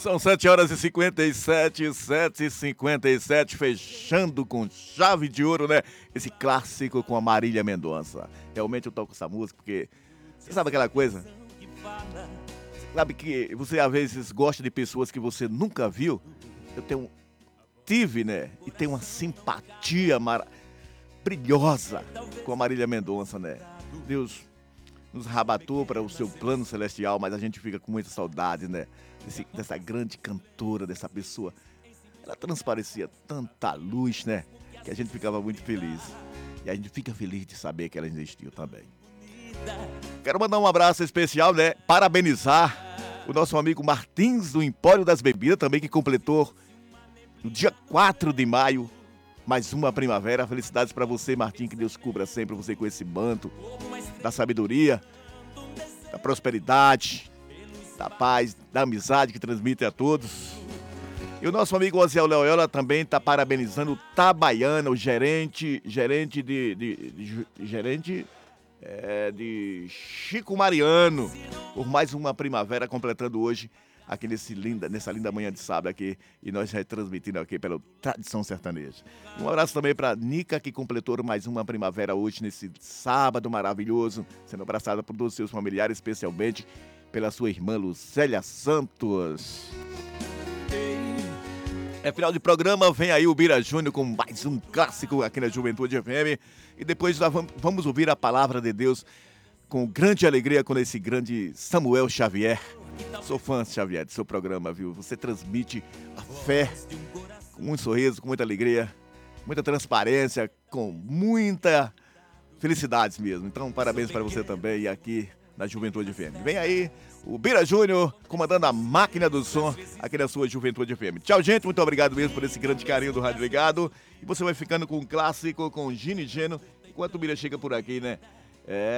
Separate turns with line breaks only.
São 7h57, 7h57, fechando com chave de ouro, né? Esse clássico com a Marília Mendonça. Realmente eu toco essa música porque, você sabe aquela coisa? Sabe que você às vezes gosta de pessoas que você nunca viu? Tive, né? E tenho uma simpatia brilhosa com a Marília Mendonça, né? Deus nos rabatou para o seu plano celestial, mas a gente fica com muita saudade, né? Dessa grande cantora, dessa pessoa. Ela transparecia tanta luz, né? Que a gente ficava muito feliz. E a gente fica feliz de saber que ela existiu também. Quero mandar um abraço especial, né? Parabenizar o nosso amigo Martins do Empório das Bebidas, também que completou no dia 4 de maio mais uma primavera. Felicidades para você, Martim, que Deus cubra sempre você com esse manto da sabedoria, da prosperidade, da paz, da amizade que transmite a todos. E o nosso amigo Oziel Leola também está parabenizando o Tabaiana, o gerente de Chico Mariano, por mais uma primavera, completando hoje aqui nessa linda manhã de sábado aqui, e nós retransmitindo aqui pela Tradição Sertaneja. Um abraço também para Nica, que completou mais uma primavera hoje, nesse sábado maravilhoso, sendo abraçada por todos os seus familiares, especialmente pela sua irmã Lucélia Santos. É final de programa, vem aí o Bira Júnior com mais um clássico aqui na Juventude FM, e depois nós vamos ouvir a palavra de Deus com grande alegria com esse grande Samuel Xavier. Sou fã, Xavier, do seu programa, viu? Você transmite a fé com muito sorriso, com muita alegria, muita transparência, com muita felicidade mesmo. Então, parabéns para você também e aqui na Juventude FM. Vem aí o Bira Júnior comandando a máquina do som aqui na sua Juventude FM. Tchau, gente. Muito obrigado mesmo por esse grande carinho do Rádio Ligado. E você vai ficando com um clássico, com Gino e Geno, enquanto o Bira chega por aqui, né?